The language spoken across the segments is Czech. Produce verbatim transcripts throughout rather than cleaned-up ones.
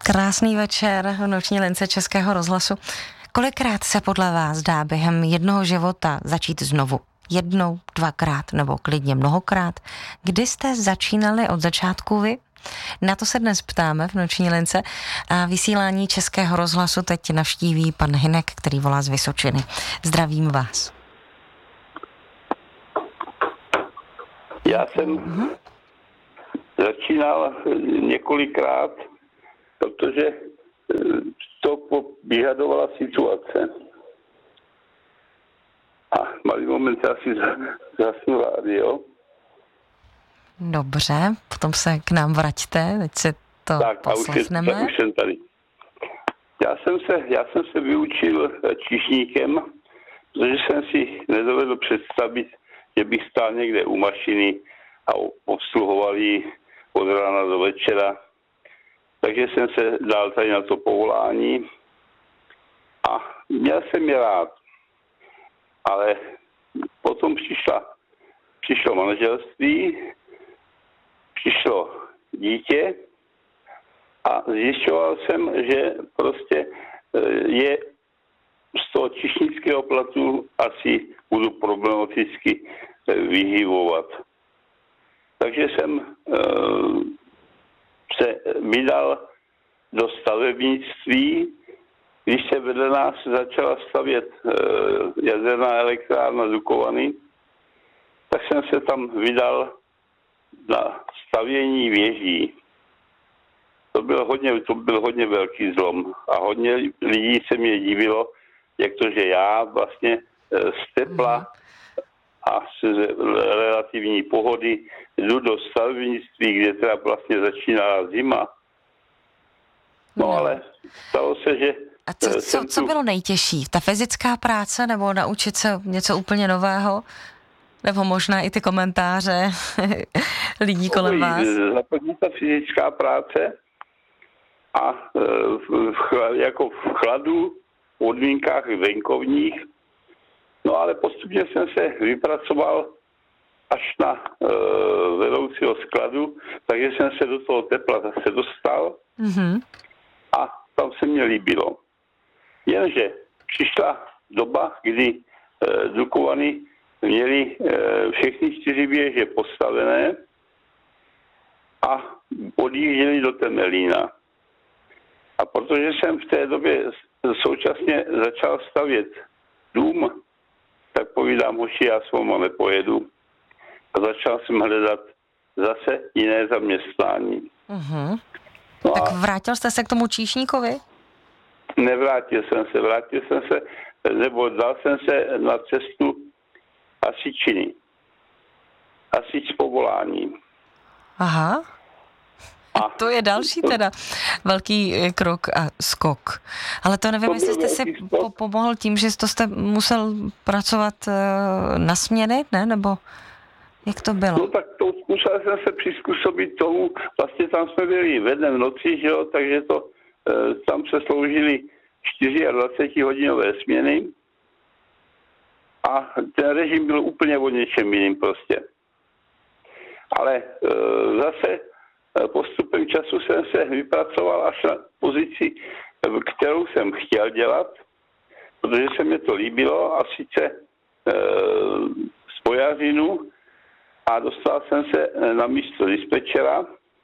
Krásný večer v noční lince Českého rozhlasu. Kolikrát se podle vás dá během jednoho života začít znovu? Jednou, dvakrát nebo klidně mnohokrát? Kdy jste začínali od začátku vy? Na to se dnes ptáme v noční lince a vysílání Českého rozhlasu teď navštíví pan Hynek, který volá z Vysočiny. Zdravím vás. Já jsem uh-huh. začínal několikrát, protože to vyžadovala situace. A malý moment, já si zasnu rádio. Dobře, potom se k nám vraťte, teď si to tak, poslechneme. Tak, už jsem tady. Já jsem se, já jsem se vyučil číšníkem, protože jsem si nedovedl představit, že bych stál někde u mašiny a obsluhoval ji od rána do večera. Takže jsem se dal tady na to povolání a měl jsem je rád. Ale potom přišla, přišlo manželství, přišlo dítě a zjišťoval jsem, že prostě je z toho čišnického platu asi budu problematicky vyživovat. Takže jsem se vydal do stavebnictví, když se vedle nás začala stavět jaderná elektrárna Dukovany, tak jsem se tam vydal na stavění věží. To byl hodně, to byl hodně velký zlom a hodně lidí se mě divilo, jak to, že já vlastně z tepla a z relativní pohody jdu do stavebnictví, kde teda vlastně začínala zima. No, no. ale stalo se, že... A co, co, co bylo nejtěžší? Ta fyzická práce nebo naučit se něco úplně nového? Nebo možná i ty komentáře lidí kolem vás? Zapadní ta fyzická práce a v, v, jako v chladu, v podmínkách venkovních. No ale postupně jsem se vypracoval až na uh, vedoucího skladu, takže jsem se do toho tepla zase dostal mm-hmm. a tam se mě líbilo. Jenže přišla doba, kdy uh, Dukovany měli uh, všechny čtyři věže postavené a odjížděli do Temelína. A protože jsem v té době současně začal stavět dům, tak povídám, hoši, já s váma nepojedu. A začal jsem hledat zase jiné zaměstnání. Uh-huh. No tak vrátil jste se k tomu číšníkovi? Nevrátil jsem se, vrátil jsem se, nebo dal jsem se na cestu hasičiny. Hasič z povolání. Aha. A to je další teda velký krok a skok. Ale to nevím, to jestli jste si po- pomohl tím, že to jste musel pracovat na směny, ne? Nebo jak to bylo? No tak to musel jsem se přizpůsobit tomu, vlastně tam jsme byli ve dne v noci, že jo, takže to tam se sloužili dvacet čtyři hodinové směny a ten režim byl úplně o něčem jiným prostě. Ale zase postupem času jsem se vypracoval až na pozici, kterou jsem chtěl dělat, protože se mi to líbilo, a sice e, spojařinu, a dostal jsem se na místo dispečera.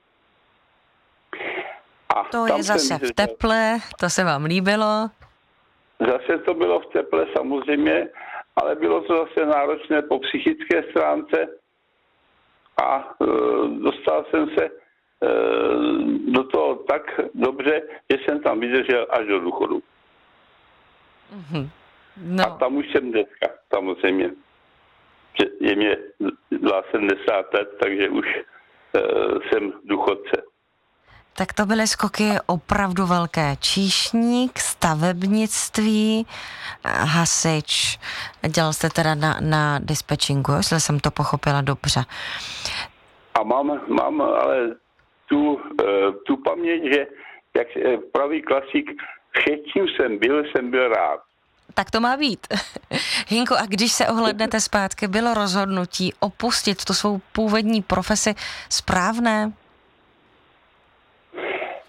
A to je zase v teple, to se vám líbilo? Zase to bylo v teple samozřejmě, ale bylo to zase náročné po psychické stránce a e, dostal jsem se do toho tak dobře, že jsem tam vydržel až do důchodu. Mm-hmm. No. A tam už jsem dneska, samozřejmě. Je mě sedmdesát let, takže už uh, jsem důchodce. Tak to byly skoky opravdu velké. Číšník, stavebnictví, hasič. Dělal jste teda na, na dispečingu, jestli jsem to pochopila dobře. A mám, mám ale tu, tu paměť, že jak pravý klasik, všem, čím jsem byl, jsem byl rád. Tak to má být. Hinko, a když se ohlédnete zpátky, bylo rozhodnutí opustit tu svou původní profesi správné?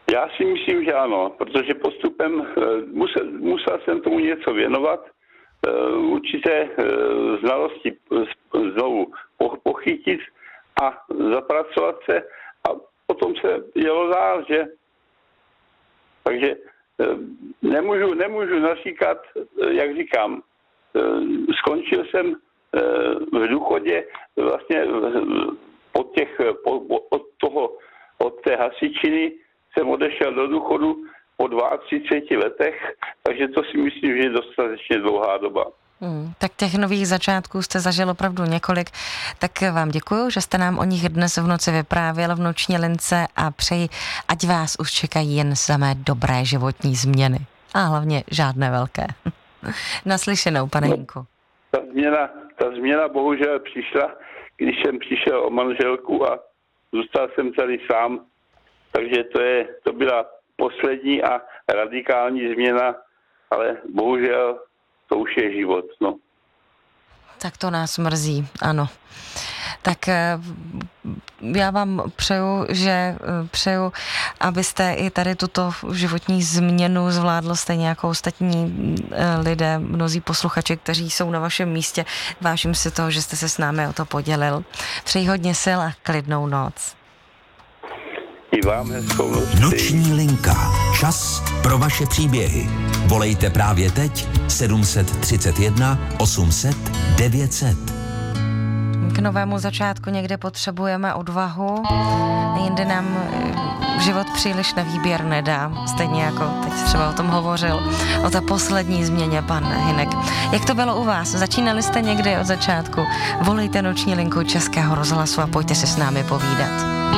Já si myslím, že ano, protože postupem musel, musel jsem tomu něco věnovat, určité znalosti znovu pochytit a zapracovat se a potom se jelo dál, že? Takže nemůžu, nemůžu naříkat, jak říkám, skončil jsem v důchodě vlastně od, těch, od, toho, od té hasičiny jsem odešel do důchodu po třiceti dvou letech, takže to si myslím, že je dostatečně dlouhá doba. Hmm, tak těch nových začátků jste zažil opravdu několik, tak vám děkuju, že jste nám o nich dnes v noci vyprávěl v Noční lince a přeji, ať vás už čekají jen samé dobré životní změny a hlavně žádné velké. Naslyšenou, pane no, Hynku. Ta změna, ta změna bohužel přišla, když jsem přišel o manželku a zůstal jsem tady sám, takže to, je, to byla poslední a radikální změna, ale bohužel to už je život, no. Tak to nás mrzí, ano. Tak já vám přeju, že přeju, abyste i tady tuto životní změnu zvládl stejně jako ostatní lidé, mnozí posluchači, kteří jsou na vašem místě. Vážím si toho, že jste se s námi o to podělil. Přeji hodně sil a klidnou noc. I vám hezkou noc. Noční linka. Čas pro vaše příběhy. Volejte právě teď sedm set třicet jedna osm set devět set. K novému začátku někde potřebujeme odvahu, jinde nám život příliš na výběr nedá, stejně jako teď třeba o tom hovořil, o té poslední změně pan Hynek. Jak to bylo u vás? Začínali jste někdy od začátku? Volejte Noční linku Českého rozhlasu a pojďte si s námi povídat.